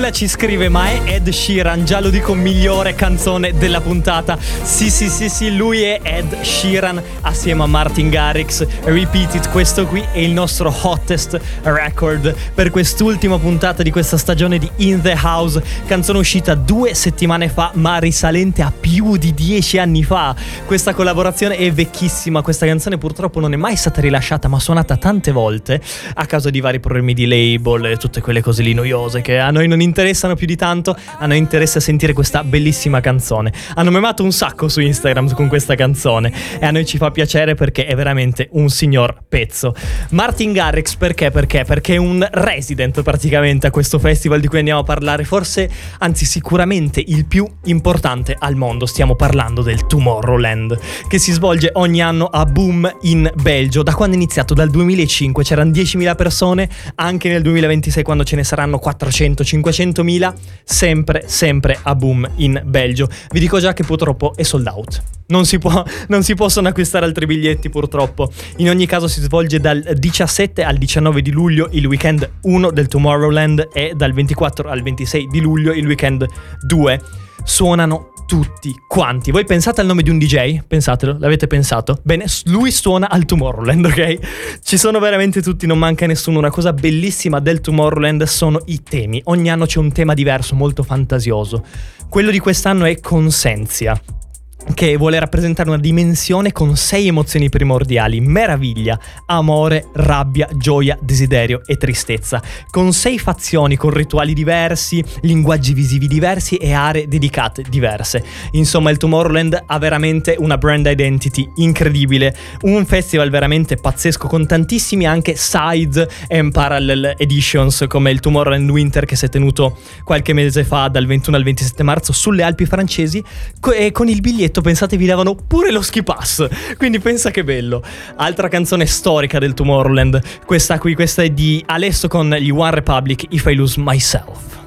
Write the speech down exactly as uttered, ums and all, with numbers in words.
Nulla ci scrive, ma è Ed Sheeran, già lo dico, migliore canzone della puntata. Sì sì sì sì, lui è Ed Sheeran assieme a Martin Garrix. Repeat It, questo qui è il nostro hottest record per quest'ultima puntata di questa stagione di In The House, canzone uscita due settimane fa ma risalente a più di dieci anni fa. Questa collaborazione è vecchissima, questa canzone purtroppo non è mai stata rilasciata ma suonata tante volte a causa di vari problemi di label e tutte quelle cose lì noiose che a noi non interessano più di tanto. A noi interessa sentire questa bellissima canzone. Hanno memato un sacco su Instagram con questa canzone e a noi ci fa piacere perché è veramente un signor pezzo. Martin Garrix perché? Perché? Perché è un resident praticamente a questo festival di cui andiamo a parlare, forse, anzi sicuramente il più importante al mondo. Stiamo parlando del Tomorrowland, che si svolge ogni anno a Boom in Belgio. Da quando è iniziato? Dal duemilacinque. C'erano diecimila persone, anche nel duemilaventisei quando ce ne saranno quattrocento cinquecentomila, sempre sempre a Boom in Belgio. Vi dico già che purtroppo è sold out. Non si può, non si possono acquistare altri biglietti purtroppo. In ogni caso si svolge dal diciassette al diciannove di luglio il weekend uno del Tomorrowland e dal ventiquattro al ventisei di luglio il weekend due. Suonano tutti quanti. Voi pensate al nome di un D J? Pensatelo, l'avete pensato? Bene, lui suona al Tomorrowland, ok? Ci sono veramente tutti, non manca nessuno. Una cosa bellissima del Tomorrowland sono i temi. Ogni anno c'è un tema diverso, molto fantasioso. Quello di quest'anno è Consensia, che vuole rappresentare una dimensione con sei emozioni primordiali: meraviglia, amore, rabbia, gioia, desiderio e tristezza, con sei fazioni, con rituali diversi, linguaggi visivi diversi e aree dedicate diverse. Insomma, il Tomorrowland ha veramente una brand identity incredibile, un festival veramente pazzesco con tantissimi anche side and parallel editions, come il Tomorrowland Winter che si è tenuto qualche mese fa dal ventuno al ventisette marzo sulle Alpi francesi, e con il biglietto, pensate, vi davano pure lo ski pass, quindi pensa che bello. Altra canzone storica del Tomorrowland, questa qui, questa è di Alesso con gli One Republic, If I Lose Myself.